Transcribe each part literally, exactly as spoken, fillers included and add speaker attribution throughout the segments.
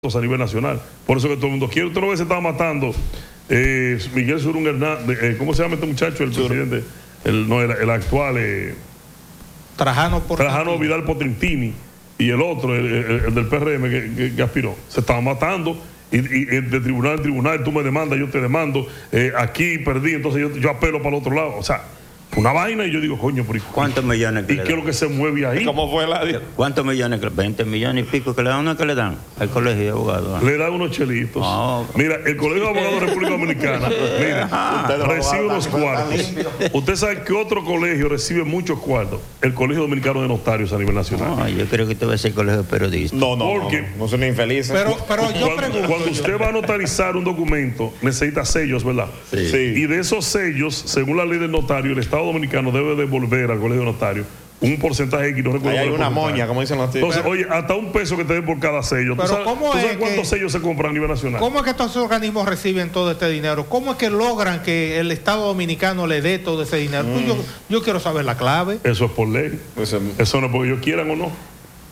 Speaker 1: a nivel nacional. Por eso que todo el mundo quiere. Usted no ve se estaba matando eh, Miguel Surún Hernández, eh, ¿cómo se llama este muchacho? El Sur. presidente, el, no, el, el actual eh,
Speaker 2: Trajano,
Speaker 1: Trajano Vidal Potrintini y el otro, el, el, el del P R M que, que, que aspiró. Se estaban matando y, y de tribunal en tribunal, tú me demandas, yo te demando, eh, aquí perdí, entonces yo, yo apelo para el otro lado. O sea, una vaina y yo digo, coño, pero
Speaker 3: ¿cuántos millones que
Speaker 1: ¿y
Speaker 3: le
Speaker 1: qué
Speaker 3: dan?
Speaker 1: es lo que se mueve ahí?
Speaker 4: ¿Cómo fue la
Speaker 3: ¿Cuántos millones? veinte millones y pico que le dan, ¿no que le dan al colegio de abogados?
Speaker 1: Le dan unos chelitos.
Speaker 3: Oh.
Speaker 1: Mira, el Colegio de Abogados de la República Dominicana, mira, recibe unos cuartos. Usted sabe que otro colegio recibe muchos cuartos. El Colegio Dominicano de Notarios a nivel nacional.
Speaker 3: No, yo creo que usted va a ser colegio de periodistas.
Speaker 4: No, no,
Speaker 1: Porque,
Speaker 4: no, no, no son infelices.
Speaker 2: Pero, pero yo
Speaker 1: cuando,
Speaker 2: pregunto.
Speaker 1: cuando usted va a notarizar un documento, necesita sellos, ¿verdad?
Speaker 3: Sí.
Speaker 4: Sí.
Speaker 1: Y de esos sellos, según la ley del notario, el Estado Dominicano debe devolver al Colegio de Notarios un porcentaje X, no recuerdo.
Speaker 4: Ahí hay
Speaker 1: el
Speaker 4: una
Speaker 1: porcentaje.
Speaker 4: moña, como dicen los tíos.
Speaker 1: Entonces, oye, hasta un peso que te den por cada sello. ¿Tú
Speaker 2: Pero
Speaker 1: sabes,
Speaker 2: ¿cómo
Speaker 1: tú sabes
Speaker 2: es
Speaker 1: cuántos
Speaker 2: que-
Speaker 1: sellos se compran a nivel nacional?
Speaker 2: ¿Cómo es que estos organismos reciben todo este dinero? ¿Cómo es que logran que el Estado Dominicano le dé todo ese dinero?
Speaker 1: Mm.
Speaker 2: Pues yo, yo quiero saber la clave.
Speaker 1: Eso es por ley.
Speaker 4: Pues, em,
Speaker 1: Eso no es porque ellos quieran o no.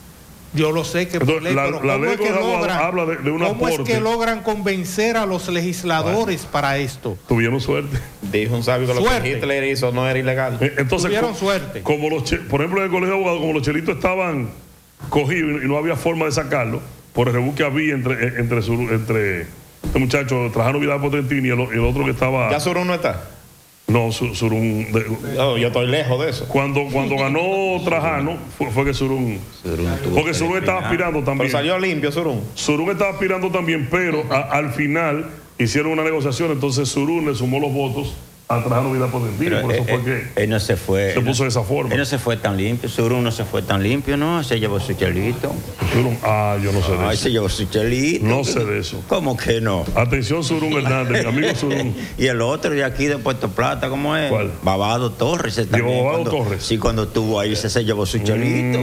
Speaker 2: Yo lo sé que por
Speaker 1: Entonces,
Speaker 2: ley,
Speaker 1: la-
Speaker 2: pero
Speaker 1: la
Speaker 2: ¿cómo
Speaker 1: ley
Speaker 2: es que
Speaker 1: de los abogados
Speaker 2: logran,
Speaker 1: habla de- de un
Speaker 2: ¿cómo es
Speaker 1: aporte?
Speaker 2: que logran convencer a los legisladores para esto?
Speaker 1: Tuvieron suerte.
Speaker 4: dijo un sabio que lo
Speaker 2: Suerte.
Speaker 4: que Hitler hizo no era ilegal.
Speaker 1: Eh, Entonces,
Speaker 2: Tuvieron
Speaker 1: co-
Speaker 2: suerte.
Speaker 1: Como los, che- por ejemplo, en el Colegio de Abogados, como los chelitos estaban cogidos y no había forma de sacarlo, por el rebú que había entre, eh, entre, su- entre este muchacho, Trajano Vidal Potrentini y el, o- el otro que estaba.
Speaker 4: ¿Ya Surún no está?
Speaker 1: No, Su- Surún. de-
Speaker 4: No, yo estoy lejos de eso.
Speaker 1: cuando, cuando ganó Trajano, fue, fue que Surún.
Speaker 3: Surún tuvo
Speaker 1: Porque
Speaker 3: que
Speaker 1: Surún estaba
Speaker 3: eliminar.
Speaker 1: aspirando
Speaker 4: Pero
Speaker 1: también.
Speaker 4: salió limpio Surún.
Speaker 1: Surún estaba aspirando también, pero a- al final hicieron una negociación, entonces Surún le sumó los votos a Trajano Vidal Potrentini,
Speaker 3: Pero,
Speaker 1: por eso
Speaker 3: eh,
Speaker 1: fue
Speaker 3: eh,
Speaker 1: que
Speaker 3: él no se fue.
Speaker 1: se
Speaker 3: él
Speaker 1: puso
Speaker 3: no-
Speaker 1: de esa forma.
Speaker 3: Él no se fue tan limpio. Surún no se fue tan limpio, ¿no? Se llevó su chelito.
Speaker 1: Surún, ah, yo no sé de
Speaker 3: Ay,
Speaker 1: eso.
Speaker 3: se llevó su chelito.
Speaker 1: No sé de eso.
Speaker 3: ¿Cómo que no?
Speaker 1: Atención, Surún Hernández, mi amigo Surún.
Speaker 3: Y el otro de aquí de Puerto Plata, ¿cómo es?
Speaker 1: ¿Cuál?
Speaker 3: Babado Torres. ese también,
Speaker 1: Babado
Speaker 3: cuando-
Speaker 1: Torres.
Speaker 3: Sí, cuando estuvo ahí se, se llevó su chelito.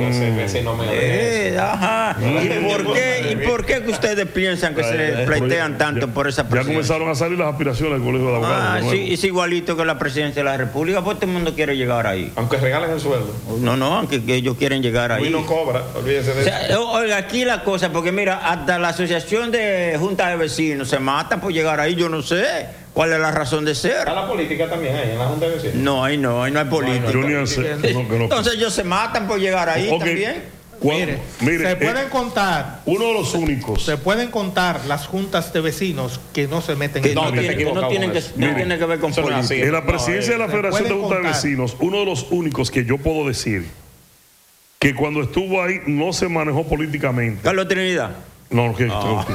Speaker 3: Eh, ajá. ¿Y por qué, ¿Y por qué que ustedes piensan que se pleitean tanto
Speaker 1: Ya-
Speaker 3: por esa
Speaker 1: Ya
Speaker 3: presidencia?
Speaker 1: comenzaron a salir las aspiraciones del Colegio de Abogados.
Speaker 3: Ah,
Speaker 1: de
Speaker 3: sí,
Speaker 1: nuevo.
Speaker 3: es igualito que la presidencia de la República, pues todo el mundo quiere llegar ahí.
Speaker 4: Aunque regalen el sueldo.
Speaker 3: No, no, aunque que ellos quieren llegar ahí.
Speaker 4: Hoy no cobra, olvídense de
Speaker 3: O
Speaker 4: eso.
Speaker 3: sea, o- oiga, aquí la cosa, porque mira, hasta la asociación de juntas de vecinos se mata por llegar ahí, yo no sé cuál es la razón de ser.
Speaker 4: Está la política también ahí, en la Junta de Vecinos.
Speaker 3: No, ahí no, ahí no hay política.
Speaker 1: Yo ni sé, no, que no.
Speaker 3: Entonces ellos se matan por llegar ahí
Speaker 1: Ok.
Speaker 3: también.
Speaker 1: Cuando-
Speaker 2: Mire,
Speaker 1: mire,
Speaker 2: se
Speaker 1: eh,
Speaker 2: pueden contar,
Speaker 1: uno de los únicos.
Speaker 2: se pueden contar las juntas de vecinos que no se meten
Speaker 3: Que
Speaker 2: en
Speaker 3: no,
Speaker 4: No,
Speaker 2: política.
Speaker 4: te
Speaker 3: tienen, que no
Speaker 4: equivocado
Speaker 3: tienen
Speaker 4: con
Speaker 3: que,
Speaker 4: eso.
Speaker 3: no
Speaker 1: Mire,
Speaker 3: tiene que ver con
Speaker 4: eso no es así.
Speaker 3: política.
Speaker 1: En la presidencia de la
Speaker 2: se
Speaker 1: Federación de
Speaker 2: pueden
Speaker 1: Juntas de
Speaker 2: contar.
Speaker 1: Vecinos, uno de los únicos que yo puedo decir que cuando estuvo ahí no se manejó políticamente.
Speaker 3: Carlos Trinidad.
Speaker 1: No, que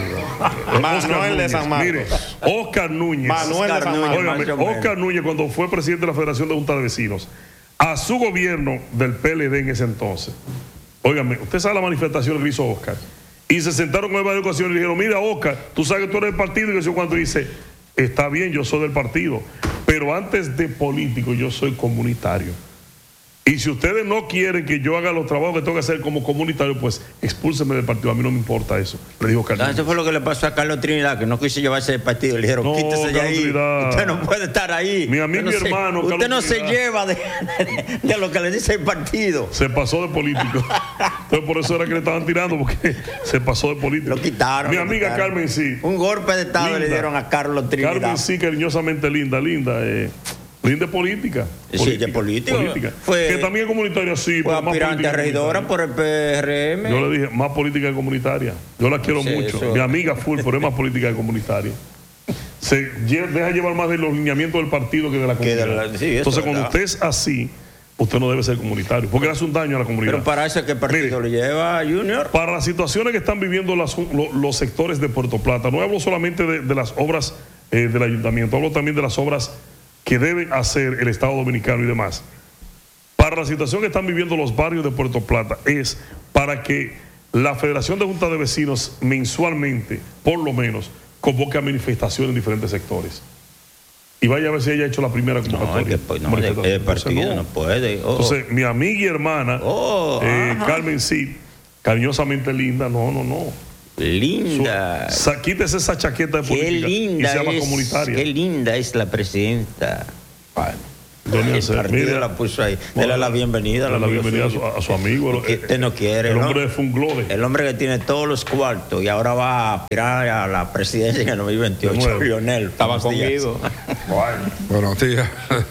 Speaker 4: Manuel de San Marcos.
Speaker 1: Mire, Oscar Núñez.
Speaker 4: Manuel de
Speaker 3: Oscar
Speaker 4: San
Speaker 3: Núñez.
Speaker 4: Marcos.
Speaker 1: Óigame,
Speaker 3: más o menos.
Speaker 1: Oscar Núñez, cuando fue presidente de la Federación de Juntas de Vecinos, a su gobierno del P L D en ese entonces, óigame, usted sabe la manifestación que hizo Oscar, y se sentaron con varias ocasiones y le dijeron, mira Oscar, tú sabes que tú eres del partido, y yo cuando dice, está bien, yo soy del partido, pero antes de político yo soy comunitario. Y si ustedes no quieren que yo haga los trabajos que tengo que hacer como comunitario, pues expúlseme del partido, a mí no me importa eso, le dijo Oscar
Speaker 3: Ah,
Speaker 1: Núñez.
Speaker 3: Eso fue lo que le pasó a Carlos Trinidad, que no quiso llevarse el partido. Le dijeron,
Speaker 1: No,
Speaker 3: quítese de
Speaker 1: Carlos
Speaker 3: ahí.
Speaker 1: Trinidad.
Speaker 3: Usted no puede estar ahí.
Speaker 1: Mi amigo
Speaker 3: Usted
Speaker 1: y
Speaker 3: no se-
Speaker 1: hermano,
Speaker 3: Usted
Speaker 1: Carlos
Speaker 3: no se
Speaker 1: Trinidad.
Speaker 3: lleva de, de- de lo que le dice el partido.
Speaker 1: Se pasó de político. Entonces por eso era que le estaban tirando, porque se pasó de político.
Speaker 3: Lo quitaron.
Speaker 1: Mi
Speaker 3: lo
Speaker 1: amiga
Speaker 3: quitaron.
Speaker 1: Carmen sí.
Speaker 3: Un golpe de estado
Speaker 1: Linda.
Speaker 3: le dieron a Carlos Trinidad.
Speaker 1: Carmen sí, cariñosamente linda, linda. Eh, linda es política.
Speaker 3: Sí, ella es política.
Speaker 1: política.
Speaker 3: Fue-
Speaker 1: que también es comunitaria, sí.
Speaker 3: Fue
Speaker 1: pero más
Speaker 3: aspirante
Speaker 1: política
Speaker 3: a
Speaker 1: que
Speaker 3: regidora por
Speaker 1: comunitaria.
Speaker 3: el P R M.
Speaker 1: Yo le dije, más política que comunitaria. Yo la quiero
Speaker 3: Sí,
Speaker 1: mucho.
Speaker 3: eso-
Speaker 1: Mi amiga full, pero es más política que comunitaria. Se lle- deja llevar más de los lineamientos del partido que de la
Speaker 3: Que de
Speaker 1: comunidad.
Speaker 3: la- sí, eso
Speaker 1: Entonces,
Speaker 3: es
Speaker 1: cuando
Speaker 3: verdad.
Speaker 1: usted es así, usted no debe ser comunitario, porque le hace un daño a la comunidad.
Speaker 3: Pero para eso que el partido
Speaker 1: Mire,
Speaker 3: le lleva a Junior.
Speaker 1: Para las situaciones que están viviendo las- lo- los sectores de Puerto Plata, no hablo solamente de, de las obras eh, del ayuntamiento, hablo también de las obras que deben hacer el Estado Dominicano y demás. Para la situación que están viviendo los barrios de Puerto Plata es para que la Federación de Juntas de Vecinos mensualmente, por lo menos, convoque a manifestaciones en diferentes sectores. Y vaya a ver si ella ha hecho la primera
Speaker 3: No, es
Speaker 1: convocatoria.
Speaker 3: que pues, no, el,
Speaker 1: Manifestación.
Speaker 3: el partido
Speaker 1: Entonces,
Speaker 3: no, puede. Oh.
Speaker 1: Entonces, mi amiga y hermana,
Speaker 3: Oh,
Speaker 1: eh,
Speaker 3: ajá.
Speaker 1: Carmen sí, cariñosamente linda, no, no, no.
Speaker 3: linda.
Speaker 1: Su- sa- quítese esa chaqueta de
Speaker 3: Qué
Speaker 1: política y
Speaker 3: linda
Speaker 1: se llama
Speaker 3: es.
Speaker 1: comunitaria.
Speaker 3: Qué linda es la presidenta.
Speaker 1: Bueno,
Speaker 3: El partido
Speaker 1: mire,
Speaker 3: la puso ahí. Dele la bienvenida.
Speaker 1: La bienvenida a su, a su amigo.
Speaker 3: Que usted no quiere.
Speaker 1: El
Speaker 3: ¿no?
Speaker 1: hombre de Funglode.
Speaker 3: El hombre que tiene todos los cuartos y ahora va a aspirar a la presidencia en el dos mil veintiocho. Lionel.
Speaker 4: Estaba conmigo.
Speaker 5: Bueno. Buenos días.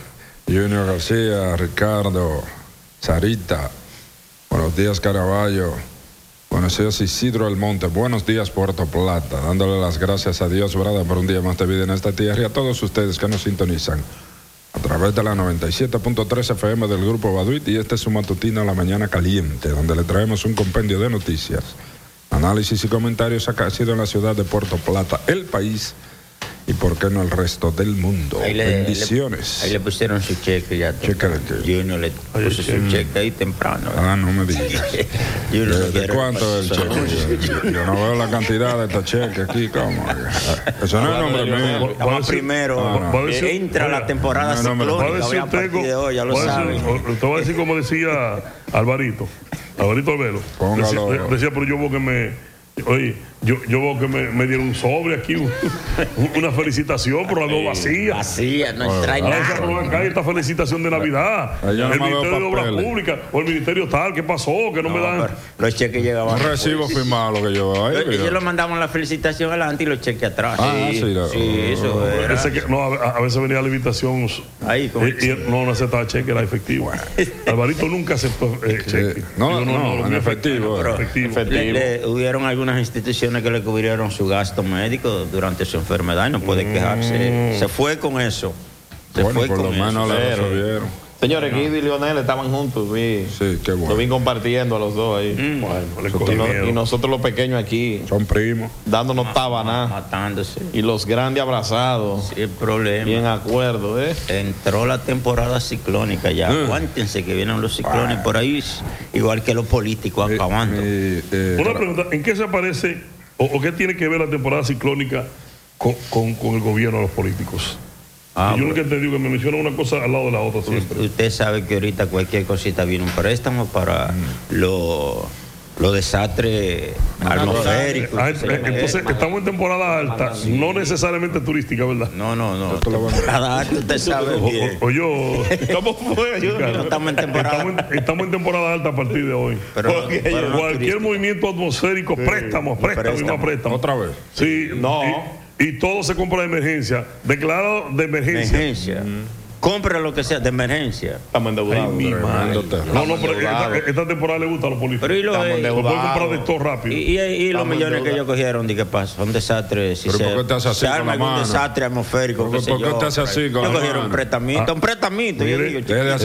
Speaker 5: Junior García, Ricardo, Sarita. Buenos días, Caraballo. Buenos días, Isidro Almonte. Buenos días, Puerto Plata. Dándole las gracias a Dios, ¿verdad?, por un día más de vida en esta tierra y a todos ustedes que nos sintonizan a través de la noventa y siete punto tres F M del Grupo Baduit. Y este es su matutino a la mañana caliente, donde le traemos un compendio de noticias, análisis y comentarios acá en la ciudad de Puerto Plata, el país y por qué no el resto del mundo.
Speaker 3: Ahí le,
Speaker 5: Bendiciones.
Speaker 3: Le, ahí le pusieron su cheque ya.
Speaker 5: ¿Cheque de qué?
Speaker 3: Junior le puso su cheque ahí temprano.
Speaker 5: Ah, no me digas.
Speaker 3: ¿De,
Speaker 5: ¿De cuánto es el cheque? Yo, yo no veo la cantidad de este cheque aquí. ¿Cómo? Eso no es nombre mío.
Speaker 3: Estamos primero.
Speaker 1: Ah, no.
Speaker 3: Decir, entra la temporada
Speaker 1: no, no,
Speaker 3: ciclónica.
Speaker 1: Voy a decir, de hoy, ya lo saben. Te voy a decir como decía Alvarito. Alvarito Albelo. Decía, decía, pero yo veo que me... Oye, yo, yo veo que me, me dieron un sobre aquí, un, una felicitación, pero algo vacía.
Speaker 3: Vacía, no trae nada.
Speaker 1: No acá esta felicitación de Navidad.
Speaker 5: No
Speaker 1: el Ministerio de Obras Públicas o el Ministerio tal, ¿qué pasó? Que no, no me dan.
Speaker 3: Los cheques llegaban.
Speaker 5: Un recibo firmado lo que yo veo ahí.
Speaker 3: Ellos lo mandamos la felicitación adelante y los cheques atrás.
Speaker 5: Ah, sí,
Speaker 3: sí,
Speaker 5: la,
Speaker 3: sí eso era.
Speaker 1: Ese que, no, a, a veces venía la invitación.
Speaker 3: Ahí, ¿cómo?
Speaker 1: Y, y no, no aceptaba cheque, era efectivo. Alvarito nunca aceptó eh, cheque.
Speaker 5: No, no, no, no, en efectivo.
Speaker 3: Pero,
Speaker 1: efectivo.
Speaker 3: Le, le, hubieron algunas instituciones que le cubrieron su gasto médico durante su enfermedad y no puede quejarse. Mm. Se fue con eso. Se
Speaker 5: bueno,
Speaker 3: fue
Speaker 5: por
Speaker 3: con
Speaker 5: lo menos
Speaker 3: eso.
Speaker 5: le resolvieron.
Speaker 4: Señores, Guido y Lionel estaban juntos. Vi,
Speaker 5: sí, qué bueno.
Speaker 4: Lo vi compartiendo a los dos ahí.
Speaker 3: Mm.
Speaker 4: Bueno, y, no, y nosotros los pequeños aquí.
Speaker 5: Son primos.
Speaker 4: Dándonos
Speaker 3: Ma
Speaker 4: tabaná.
Speaker 3: Matándose.
Speaker 4: Y los grandes abrazados.
Speaker 3: Sí, el problema.
Speaker 4: Y en acuerdo, ¿eh?
Speaker 3: Entró la temporada ciclónica ya. Mm. Aguántense que vienen los ciclones ah. por ahí. Igual que los políticos eh, acabando.
Speaker 1: Eh, eh, Una pregunta, ¿en qué se parece o, o qué tiene que ver la temporada ciclónica con, con, con el gobierno de los políticos? Ah, yo lo que te digo que me menciona una cosa al lado de la otra siempre.
Speaker 3: Usted sabe que ahorita cualquier cosita viene un préstamo para mm. los lo desastres atmosféricos.
Speaker 1: Ah, entonces estamos en temporada alta, sí. no necesariamente turística, ¿verdad?
Speaker 3: No, no, no. Temporada alta, usted sabe bien.
Speaker 1: O, o yo.
Speaker 3: ¿Cómo fue? Yo, no estamos en temporada.
Speaker 1: Estamos en, estamos en temporada alta a partir de hoy.
Speaker 3: Pero,
Speaker 1: Porque, pero no cualquier turística. Movimiento atmosférico, sí. préstamos, préstamos y más préstamos.
Speaker 5: Otra vez.
Speaker 1: Sí.
Speaker 4: No.
Speaker 1: Y, y todo se compra de emergencia. Declarado de emergencia.
Speaker 3: Emergencia. Mm. Compre lo que sea de emergencia.
Speaker 4: Estamos endeudados.
Speaker 1: Ay, no, no, pero esta, esta temporada le gusta a los políticos.
Speaker 3: Pero y lo,
Speaker 1: eh, lo pueden comprar de todo rápido.
Speaker 3: Y, y, y los millones que ellos cogieron, ¿de qué pasa? Son desastres. Si
Speaker 5: ¿Pero
Speaker 3: se,
Speaker 5: por qué te hace así
Speaker 3: se arma algún desastre atmosférico.
Speaker 5: ¿Por, ¿por qué yo, te hace así con
Speaker 3: la cogieron un préstamo, ah, un préstamo.
Speaker 5: Señores,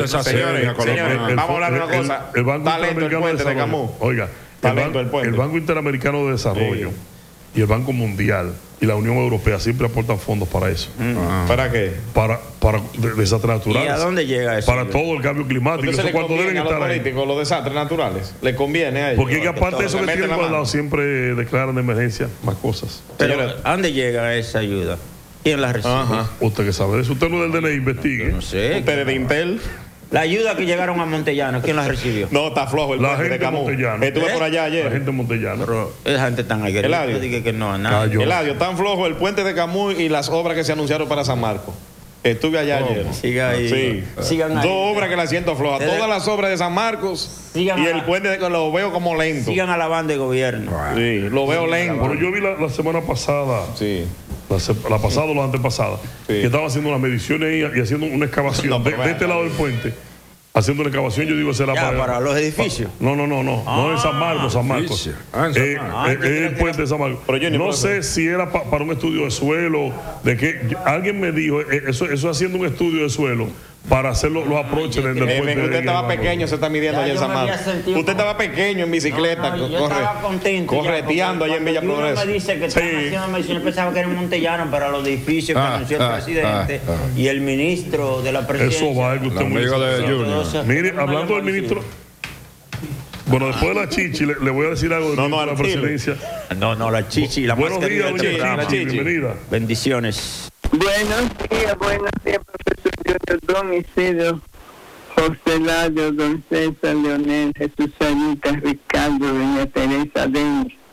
Speaker 4: vamos a hablar de una cosa.
Speaker 1: El Banco Interamericano de Desarrollo. Oiga, el Banco Interamericano de Desarrollo y el Banco Mundial y la Unión Europea siempre aportan fondos para eso.
Speaker 4: Mm. Ah. ¿Para qué?
Speaker 1: Para, para desastres naturales.
Speaker 3: ¿Y a dónde llega eso?
Speaker 1: Para todo el cambio climático.
Speaker 4: Eso cuando deben estar a los políticos, ahí. Los desastres naturales. ¿Le conviene a ellos?
Speaker 1: Porque que aparte de eso que tienen guardado, siempre declaran de emergencia más cosas.
Speaker 3: Pero, ¿a dónde llega esa ayuda? ¿Quién la recibe? Ajá.
Speaker 1: Usted que sabe eso. Usted no es del D N I, investigue.
Speaker 3: Yo no sé.
Speaker 4: Usted es de Intel.
Speaker 3: La ayuda que llegaron a Montellano, ¿quién la recibió?
Speaker 4: No, está flojo el
Speaker 1: la gente de Montellano.
Speaker 4: Estuve ¿Eh? por allá ayer.
Speaker 1: La gente de Montellano.
Speaker 3: Pero esa gente tan aguerrida.
Speaker 4: Eladio.
Speaker 3: Dije que no, nada.
Speaker 4: Eladio, tan flojo el puente de Camuy y las obras que se anunciaron para San Marcos. Estuve allá oh, ayer.
Speaker 3: Siga ahí.
Speaker 4: Sí.
Speaker 3: Sigan ahí.
Speaker 4: Dos obras que la siento floja. Desde Todas las obras de San Marcos sigan y el la... puente de, lo veo como lento.
Speaker 3: Sigan a la banda de gobierno.
Speaker 4: Sí, lo veo lento.
Speaker 1: Pero yo vi la, la semana pasada.
Speaker 4: Sí.
Speaker 1: La, la pasada o la antepasada. Sí. Que estaban haciendo unas mediciones y, y haciendo una excavación no, de, de este lado del puente. Haciendo la excavación, yo digo, será
Speaker 3: ya,
Speaker 1: para,
Speaker 3: para los edificios.
Speaker 1: No, no, no, no. Ah, no en San Marcos, San Marcos.
Speaker 5: Ah, en San Marcos.
Speaker 1: Eh, ah, eh, el puente de San Marcos. Pero yo no sé si era pa, para un estudio de suelo, de que yo, alguien me dijo, eh, eso, eso haciendo un estudio de suelo para hacer los, los aproches del, del
Speaker 4: eh,
Speaker 1: puente.
Speaker 4: Usted de estaba pequeño, se está midiendo allá en San Marcos. Usted estaba pequeño en bicicleta,
Speaker 3: no, no, yo
Speaker 4: corre,
Speaker 3: estaba contento
Speaker 4: correteando allá en Villa Progreso.
Speaker 3: Me dice que sí. Están haciendo mediciones, pensaba que era en Montellano para los edificios que ah, anunció ah, el presidente ah, ah. y el ministro de la presidencia.
Speaker 1: Eso va, que usted muy
Speaker 5: de
Speaker 1: Mire, hablando del ministro. Bueno, después de la Chichi, le, le voy a decir algo de
Speaker 4: no, no,
Speaker 1: la presidencia.
Speaker 3: No, no, la Chichi, la
Speaker 1: Buenos
Speaker 3: mascarilla
Speaker 1: días, doña
Speaker 3: temprano.
Speaker 1: Chichi, bienvenida.
Speaker 3: Bendiciones.
Speaker 6: Buenos días, buenos días, profesor Junior, don Isidro, José Ladio, don César, Leonel, Jesús Anita, Ricardo, doña Teresa Denis,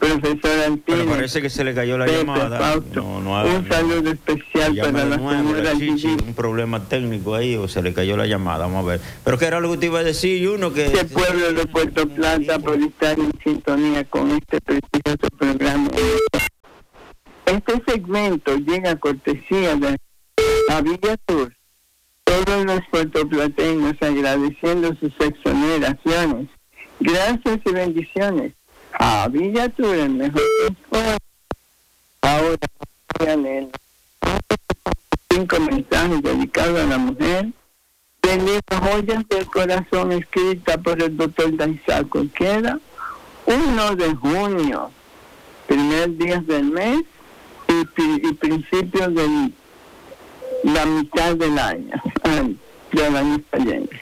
Speaker 6: profesor Altínez.
Speaker 3: Pero parece que se le cayó la
Speaker 6: Pepe,
Speaker 3: llamada.
Speaker 6: Fausto.
Speaker 3: No, no,
Speaker 6: Un
Speaker 3: no,
Speaker 6: saludo especial
Speaker 3: llame
Speaker 6: para
Speaker 3: de
Speaker 6: la
Speaker 3: nuevo,
Speaker 6: señora
Speaker 3: la Chichi,
Speaker 6: Gigi.
Speaker 3: un problema técnico ahí o se le cayó la llamada, vamos a ver. Pero ¿qué era lo que te iba a decir, uno que
Speaker 6: Este pueblo de Puerto Plata por estar en sintonía con este prestigioso programa. Este segmento llega a cortesía de la Villa Tour. Todos los puertoplateños agradeciendo sus exoneraciones. Gracias y bendiciones a Villa Tour, el mejor transporte. Ahora vean el cinco mensajes dedicados a la mujer del libro Joyas del Corazón, escrita por el doctor Daisaco. Queda uno de junio, primer día del mes y, y principio de la mitad del año, del año siguiente.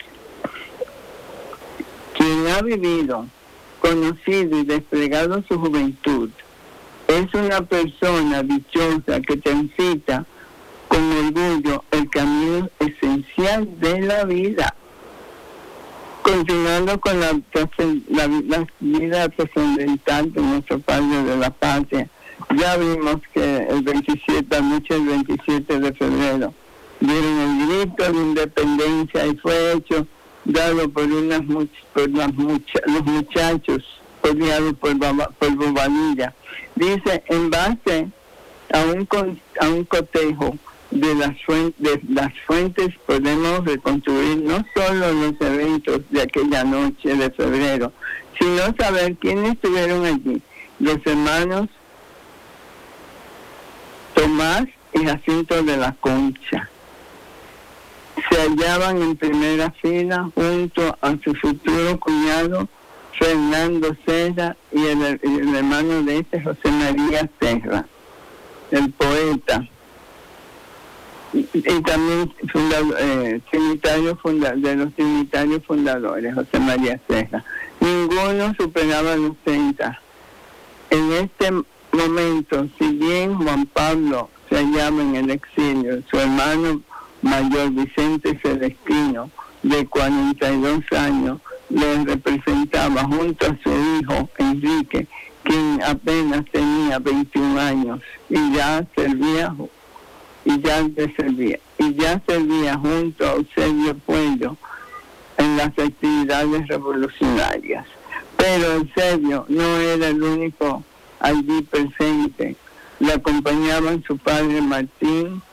Speaker 6: Quien ha vivido, conocido y desplegado su juventud es una persona dichosa que transita con orgullo el camino esencial de la vida. Continuando con la, la, la vida trascendental de nuestro Padre de la Patria, ya vimos que el veintisiete, la noche del veintisiete de febrero, dieron el grito de independencia y fue hecho, dado por, unas, por las mucha, los muchachos, odiados por, por Bobadilla. Dice, en base a un, a un cotejo de las, fuentes, de las fuentes podemos reconstruir no solo los eventos de aquella noche de febrero, sino saber quiénes estuvieron allí. Los hermanos Tomás y Jacinto de la Concha se hallaban en primera fila junto a su futuro cuñado Fernando Serra y el, el hermano de este, José María Serra, el poeta. Y, y también fundador, eh, trinitario funda, de los trinitarios fundadores, José María Serra. Ninguno superaba los treinta. En este momento, si bien Juan Pablo se hallaba en el exilio, su hermano mayor Vicente Celestino, de cuarenta y dos años, le representaba junto a su hijo Enrique, quien apenas tenía veintiún años, y ya servía y ya servía y ya servía junto a Eusebio Puello en las actividades revolucionarias. Pero Eusebio no era el único allí presente. Le acompañaban su padre Martín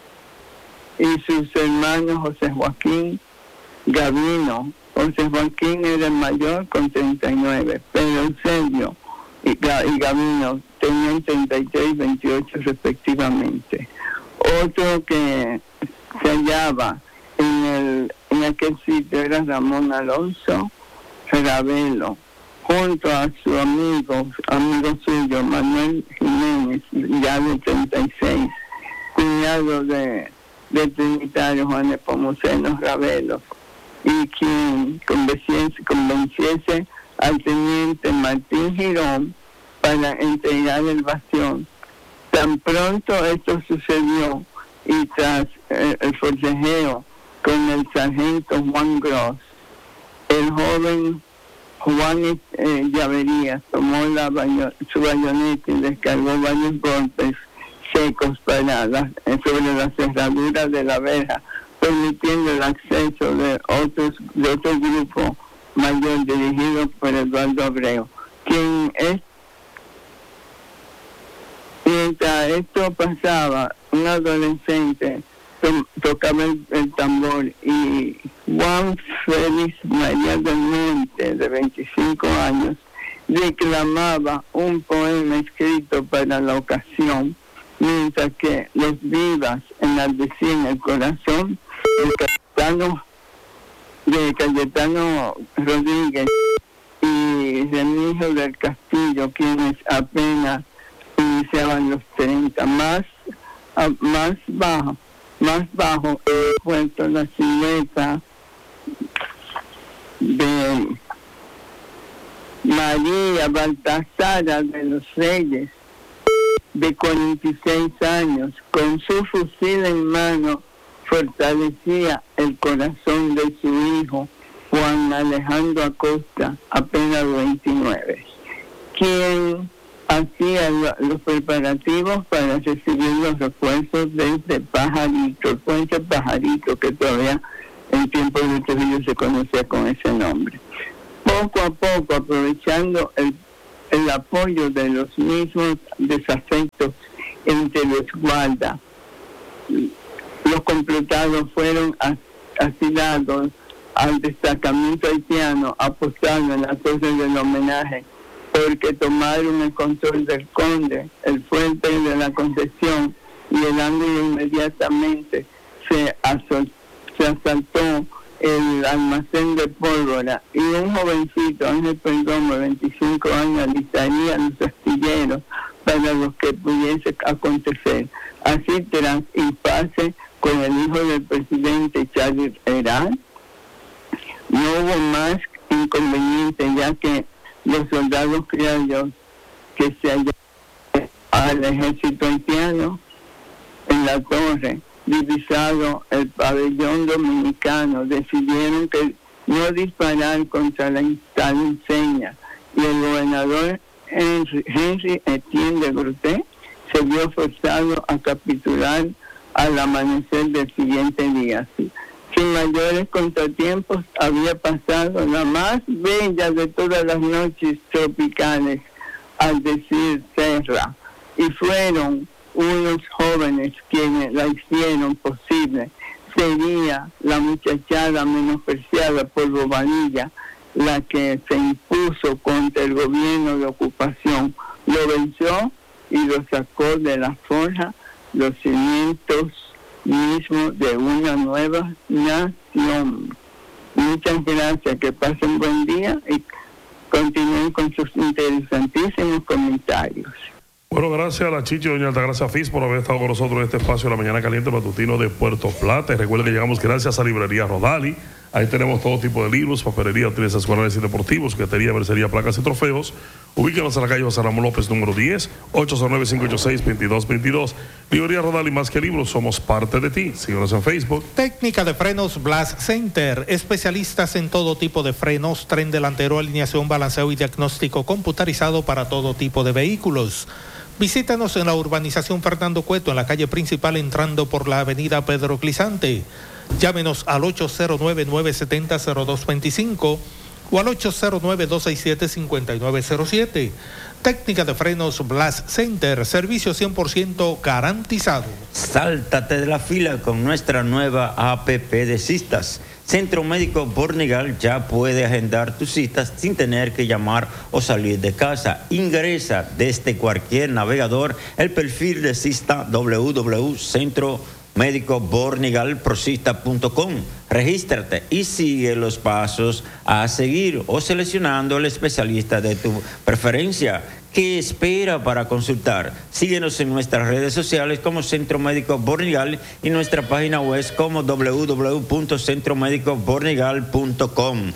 Speaker 6: y sus hermanos José Joaquín, Gabino. José Joaquín era el mayor con treinta y nueve, pero Eusebio y, y Gabino tenían treinta y tres y veintiocho respectivamente. Otro que se hallaba en, el, en aquel sitio era Ramón Alonso Ravelo, junto a su amigo, amigo suyo, Manuel Jiménez, ya de treinta y seis, cuñado de, de Trinitario Juan Nepomuceno Ravelo, y quien convenciese, convenciese al teniente Martín Girón para entregar el bastión. Tan pronto esto sucedió y tras eh, el forcejeo con el sargento Juan Gross, el joven Juan eh, Llaverías tomó la baño, su bayoneta y descargó varios golpes secos para la, sobre la cerradura de la verja, permitiendo el acceso de otros de otro grupo mayor dirigido por Eduardo Abreu, quien es. Mientras esto pasaba, un adolescente to, tocaba el, el tambor y Juan Félix María del Monte, de veinticinco años, declamaba un poema escrito para la ocasión, mientras que los vivas enardecían el corazón de Cayetano, de Cayetano Rodríguez y Remigio del Castillo, quienes apenas iniciaban los treinta, más, a, más bajo, más bajo he puesto la silueta de María Baltasara de los Reyes, de cuarenta y seis años, con su fusil en mano, fortalecía el corazón de su hijo Juan Alejandro Acosta, apenas veintinueve, quien hacía los preparativos para recibir los refuerzos desde Pajarito, el puente Pajarito, que todavía en tiempos de Trujillo se conocía con ese nombre. Poco a poco, aprovechando el, el apoyo de los mismos desafectos entre los guardas, los complotados fueron asilados al destacamento haitiano apostado en la torre del homenaje, porque tomaron el control del Conde, el fuerte de la Concepción, y el ángulo inmediatamente se, asol, se asaltó el almacén de pólvora, y un jovencito, Ángel Perdomo, de veinticinco años, alistaría los astilleros para lo que pudiese acontecer. Así, tras impasse con el hijo del presidente Charles Herán, no hubo más inconveniente, ya que los soldados criollos que se hallaban al ejército haitiano en la torre, divisado el pabellón dominicano, decidieron que no disparar contra la tal enseña, y el gobernador Henry, Henry Etienne de Grotet se vio forzado a capitular al amanecer del siguiente día. Sí. Sin mayores contratiempos, había pasado la más bella de todas las noches tropicales, al decir Serra, y fueron unos jóvenes quienes la hicieron posible. Sería la muchachada menospreciada por Bobadilla la que se impuso contra el gobierno de ocupación, lo venció y lo sacó de la forja, los cimientos mismos de una nueva nación. Muchas gracias, que pasen buen día y continúen con sus interesantísimos comentarios.
Speaker 1: Bueno, gracias a la Chichi, doña Altagracia Fis, por haber estado con nosotros en este espacio de la Mañana Caliente matutino de Puerto Plata. Y recuerden que llegamos gracias a Librería Rodali. Ahí tenemos todo tipo de libros, papelería, útiles escolares y deportivos, juguetería, mercería, placas y trofeos. Ubíquenos en la calle José Ramón López, número diez, ocho cero nueve, cinco ocho seis, dos dos dos dos. Librería Rodali, más que libros, somos parte de ti. Síguenos en Facebook.
Speaker 2: Técnica de frenos Blast Center, especialistas en todo tipo de frenos, tren delantero, alineación, balanceo y diagnóstico computarizado para todo tipo de vehículos. Visítanos en la urbanización Fernando Cueto, en la calle principal, entrando por la avenida Pedro Clisante. Llámenos al ocho cero nueve, nueve siete cero, cero dos dos cinco o al ocho cero nueve, dos seis siete, cinco nueve cero siete. Técnica de frenos Blast Center, servicio cien por ciento garantizado.
Speaker 3: Sáltate de la fila con nuestra nueva A P P de citas. Centro Médico Bornigal ya puede agendar tus citas sin tener que llamar o salir de casa. Ingresa desde cualquier navegador el perfil de cita w w w punto centro médico bornigal procista punto com. Regístrate y sigue los pasos a seguir o seleccionando el especialista de tu preferencia. ¿Qué espera para consultar? Síguenos en nuestras redes sociales como Centro Médico Bornigal y nuestra página web como w w w punto centro médico bornigal punto com.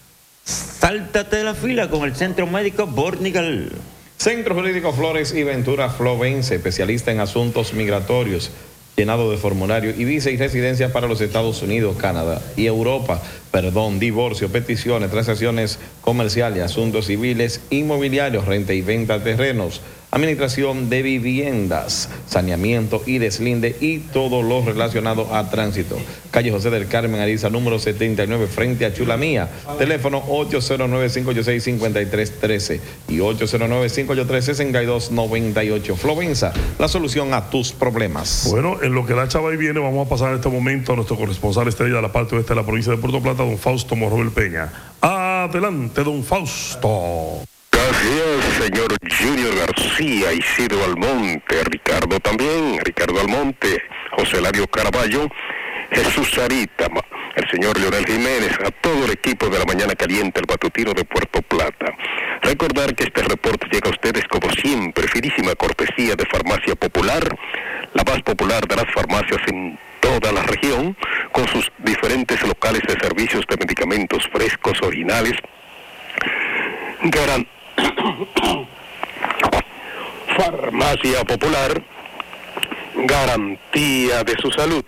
Speaker 3: Sáltate de la fila con el Centro Médico Bornigal.
Speaker 4: Centro Jurídico Flores y Ventura Flovense, especialista en asuntos migratorios, llenado de formulario y visa y residencia para los Estados Unidos, Canadá y Europa, perdón, divorcio, peticiones, transacciones comerciales, asuntos civiles, inmobiliarios, renta y venta de terrenos, administración de viviendas, saneamiento y deslinde y todo lo relacionado a tránsito. Calle José del Carmen Ariza, número setenta y nueve, frente a Chulamía. Teléfono ocho cero nueve, cinco ocho seis, cinco tres uno tres y ocho cero nueve, cinco ocho tres, seis dos nueve ocho. Flovensa, la solución a tus problemas.
Speaker 1: Bueno, en lo que la chava ahí viene, vamos a pasar en este momento a nuestro corresponsal estrella de la parte oeste de la provincia de Puerto Plata, don Fausto Morrobel Peña. Adelante, don Fausto.
Speaker 7: Gracias, señor Junior García, Isidro Almonte, Ricardo también, Ricardo Almonte, José Lario Caraballo, Jesús Sarita, el señor Leonel Jiménez, a todo el equipo de la Mañana Caliente, el matutino de Puerto Plata. Recordar que este reporte llega a ustedes como siempre, finísima cortesía de Farmacia Popular, la más popular de las farmacias en toda la región, con sus diferentes locales de servicios de medicamentos frescos, originales, garan Farmacia Popular, garantía de su salud.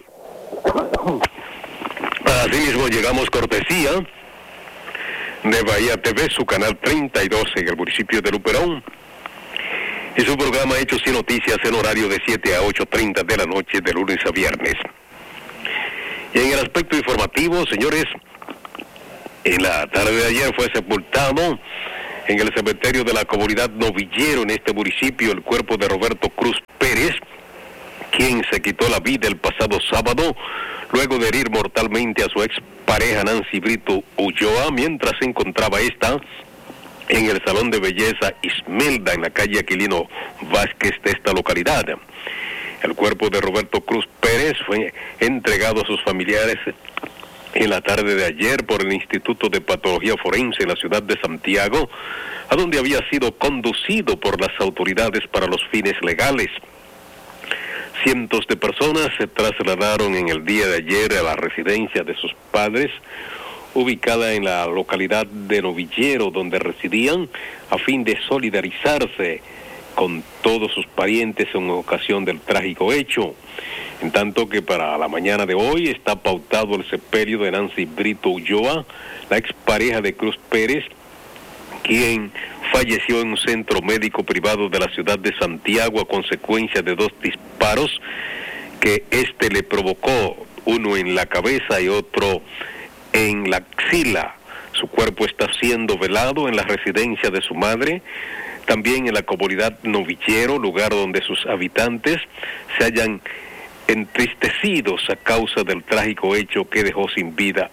Speaker 7: Asimismo llegamos cortesía de Bahía T V, su canal treinta y dos en el municipio de Luperón, y su programa Hechos y Noticias en horario de siete a ocho treinta de la noche de lunes a viernes. Y en el aspecto informativo, señores, en la tarde de ayer fue sepultado en el cementerio de la comunidad Novillero en este municipio el cuerpo de Roberto Cruz Pérez, quien se quitó la vida el pasado sábado luego de herir mortalmente a su expareja Nancy Brito Ulloa mientras se encontraba esta en el salón de belleza Ismelda en la calle Aquilino Vázquez de esta localidad. El cuerpo de Roberto Cruz Pérez fue entregado a sus familiares en la tarde de ayer por el Instituto de Patología Forense en la ciudad de Santiago, a donde había sido conducido por las autoridades para los fines legales. Cientos de personas se trasladaron en el día de ayer a la residencia de sus padres, ubicada en la localidad de Novillero, donde residían, a fin de solidarizarse con todos sus parientes en ocasión del trágico hecho. En tanto que para la mañana de hoy está pautado el sepelio de Nancy Brito Ulloa, la expareja de Cruz Pérez, quien falleció en un centro médico privado de la ciudad de Santiago a consecuencia de dos disparos que este le provocó, uno en la cabeza y otro en la axila. Su cuerpo está siendo velado en la residencia de su madre, también en la comunidad Novillero, lugar donde sus habitantes se hallan entristecidos a causa del trágico hecho que dejó sin vida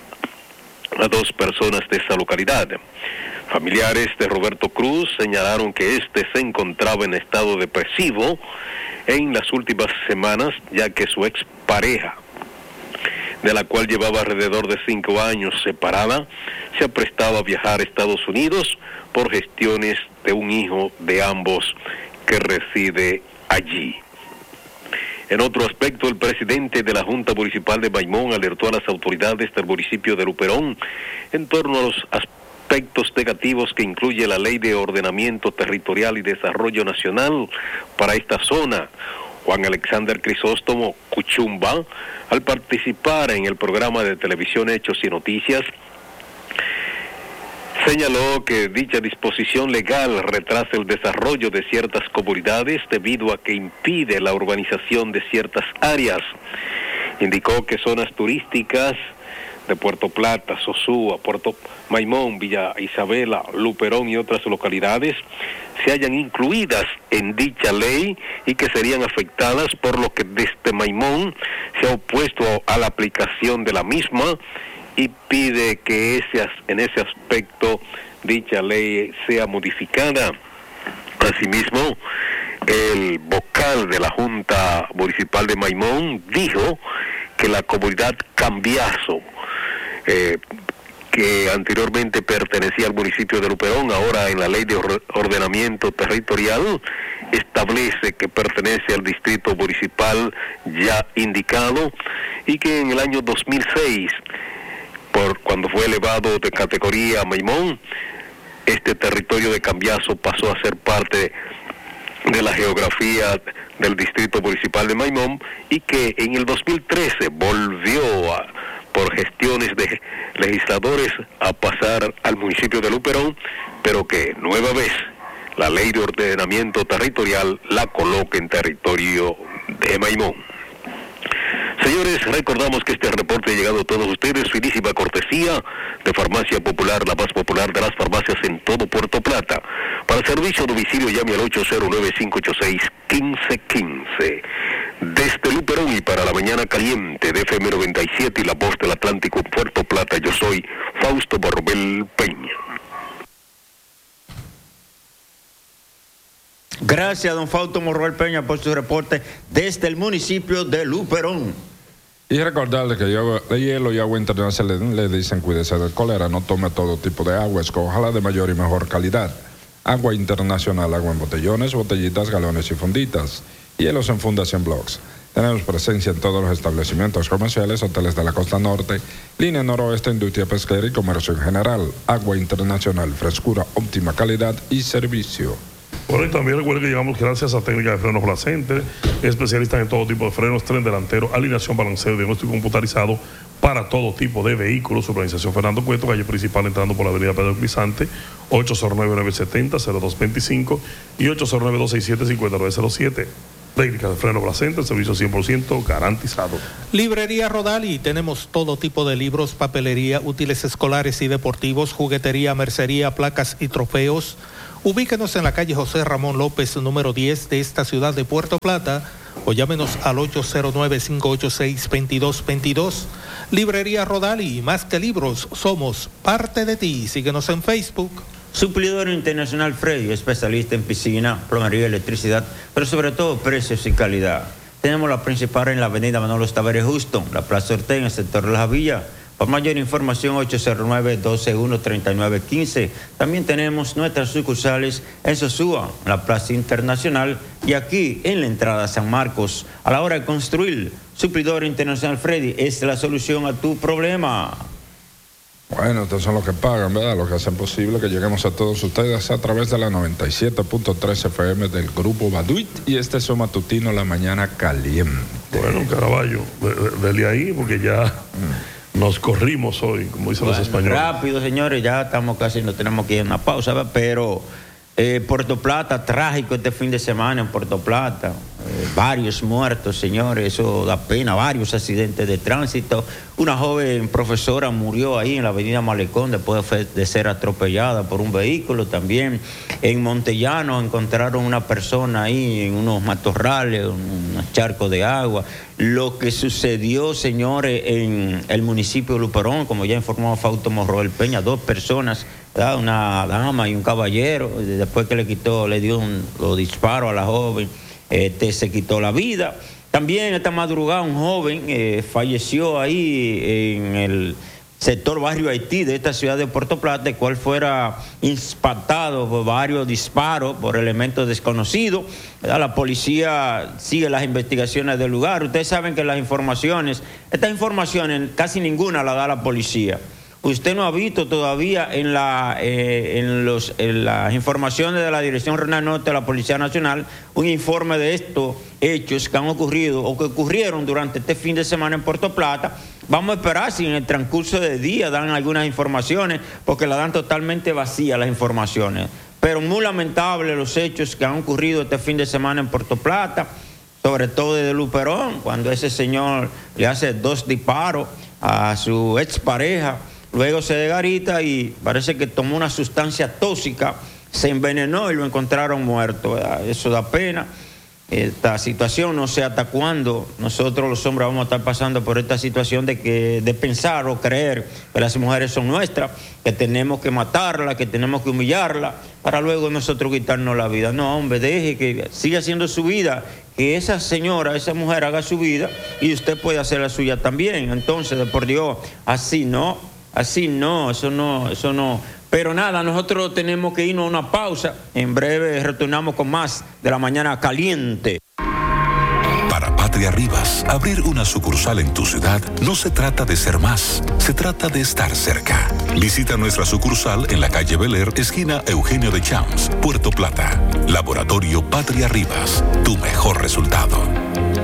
Speaker 7: a dos personas de esa localidad. Familiares de Roberto Cruz señalaron que éste se encontraba en estado depresivo en las últimas semanas, ya que su expareja, de la cual llevaba alrededor de cinco años separada, se ha prestado a viajar a Estados Unidos por gestiones de un hijo de ambos que reside allí. En otro aspecto, el presidente de la Junta Municipal de Maimón alertó a las autoridades del municipio de Luperón en torno a los aspectos negativos que incluye la Ley de Ordenamiento Territorial y Desarrollo Nacional para esta zona. Juan Alexander Crisóstomo Cuchumba, al participar en el programa de televisión Hechos y Noticias, señaló que dicha disposición legal retrasa el desarrollo de ciertas comunidades debido a que impide la urbanización de ciertas áreas. Indicó que zonas turísticas de Puerto Plata, Sosúa, Puerto Maimón, Villa Isabela, Luperón y otras localidades se hayan incluidas en dicha ley y que serían afectadas, por lo que desde Maimón se ha opuesto a la aplicación de la misma y pide que ese, en ese aspecto dicha ley sea modificada. Asimismo, el vocal de la Junta Municipal de Maimón dijo que la comunidad Cambiazo, eh, que anteriormente pertenecía al municipio de Luperón, ahora en la Ley de Ordenamiento Territorial establece que pertenece al distrito municipal ya indicado, y que en el año dos mil seis, por cuando fue elevado de categoría a Maimón, este territorio de Cambiazo pasó a ser parte de la geografía del distrito municipal de Maimón, y que en el dos mil trece volvió a, por gestiones de legisladores, a pasar al municipio de Luperón, pero que nueva vez la Ley de Ordenamiento Territorial la coloca en territorio de Maimón. Señores, recordamos que este reporte ha llegado a todos ustedes, finísima cortesía de Farmacia Popular, la más popular de las farmacias en todo Puerto Plata. Para servicio a domicilio, llame al ocho cero nueve, cinco ocho seis, uno cinco uno cinco. Desde Luperón y para la mañana caliente de F M noventa y siete y la voz del Atlántico en Puerto Plata, yo soy Fausto Borromel Peña.
Speaker 3: Gracias, don Fausto Morroel Peña, por su reporte desde el municipio de Luperón.
Speaker 5: Y recordarle que yo, de hielo y agua internacional le, le dicen cuídese del cólera, no tome todo tipo de agua, escoja la de mayor y mejor calidad. Agua internacional, agua en botellones, botellitas, galones y funditas. Hielos en Fundación Blocks. Tenemos presencia en todos los establecimientos comerciales, hoteles de la costa norte, línea noroeste, industria pesquera y comercio en general. Agua internacional, frescura, óptima calidad y servicio.
Speaker 1: Bueno, y también recuerden que llegamos gracias a Técnica de Frenos Placenter, especialistas en todo tipo de frenos, tren delantero, alineación, balanceo y diagnóstico computarizado para todo tipo de vehículos. Urbanización Fernando Cueto, calle principal entrando por la avenida Pedro Crisante, ocho cero nueve, nueve siete cero, cero dos dos cinco y ocho cero nueve, dos seis siete, cinco nueve cero siete. Técnica de freno Blacenter, servicio cien por ciento garantizado.
Speaker 2: Librería Rodali, tenemos todo tipo de libros, papelería, útiles escolares y deportivos, juguetería, mercería, placas y trofeos. Ubíquenos en la calle José Ramón López, número diez de esta ciudad de Puerto Plata, o llámenos al ocho cero nueve, cinco ocho seis, veintidós veintidós. Librería Rodali, más que libros, somos parte de ti. Síguenos en Facebook.
Speaker 3: Suplidor Internacional Freddy, especialista en piscina, plomería, electricidad, pero sobre todo precios y calidad. Tenemos la principal en la avenida Manolo Tavares Justo, la Plaza Ortega, en el sector de La Villa. Para mayor información, ocho cero nueve, doce uno, treinta y nueve quince. También tenemos nuestras sucursales en Sosúa, en la Plaza Internacional, y aquí en la entrada San Marcos. A la hora de construir, Suplidor Internacional Freddy es la solución a tu problema.
Speaker 5: Bueno, estos son los que pagan, ¿verdad? Los que hacen posible que lleguemos a todos ustedes a través de la noventa y siete punto tres F M del Grupo Baduit, y este es su matutino La Mañana Caliente.
Speaker 1: Bueno, Caraballo, dele ahí porque ya mm. nos corrimos hoy, como dicen bueno, los españoles.
Speaker 3: Rápido, señores, ya estamos casi, no tenemos que ir a una pausa, ¿verdad? Pero eh, Puerto Plata, trágico este fin de semana en Puerto Plata. Eh, varios muertos, señores, eso da pena, varios accidentes de tránsito. Una joven profesora murió ahí en la avenida Malecón después de ser atropellada por un vehículo. También en Montellano encontraron una persona ahí en unos matorrales, unos charcos de agua. Lo que sucedió, señores, en el municipio de Luperón, como ya informó Fausto Morroel Peña, dos personas, ¿verdad? Una dama y un caballero, después que le quitó, le dio un los disparos a la joven. Este se quitó la vida. También esta madrugada un joven eh, falleció ahí en el sector Barrio Haití de esta ciudad de Puerto Plata, el cual fuera impactado por varios disparos por elementos desconocidos. ¿Verdad? La policía sigue las investigaciones del lugar. Ustedes saben que las informaciones, estas informaciones casi ninguna la da la policía. Usted no ha visto todavía en, la, eh, en, los, en las informaciones de la Dirección Regional Norte de la Policía Nacional un informe de estos hechos que han ocurrido o que ocurrieron durante este fin de semana en Puerto Plata. Vamos a esperar si en el transcurso del día dan algunas informaciones, porque la dan totalmente vacías las informaciones. Pero muy lamentable los hechos que han ocurrido este fin de semana en Puerto Plata, sobre todo desde Luperón, cuando ese señor le hace dos disparos a su expareja. Luego se desgarita y parece que tomó una sustancia tóxica, se envenenó y lo encontraron muerto, ¿verdad? Eso da pena. Esta situación, no sé hasta cuándo nosotros los hombres vamos a estar pasando por esta situación de que de pensar o creer que las mujeres son nuestras, que tenemos que matarlas, que tenemos que humillarlas, para luego nosotros quitarnos la vida. No, hombre, deje que siga haciendo su vida, que esa señora, esa mujer haga su vida y usted puede hacer la suya también. Entonces, de por Dios, así no. Así no, eso no, eso no. Pero nada, nosotros tenemos que irnos a una pausa. En breve retornamos con más de La Mañana Caliente.
Speaker 8: Para Patria Rivas, abrir una sucursal en tu ciudad no se trata de ser más, se trata de estar cerca. Visita nuestra sucursal en la calle Bel Air, esquina Eugenio de Champs, Puerto Plata. Laboratorio Patria Rivas, tu mejor resultado.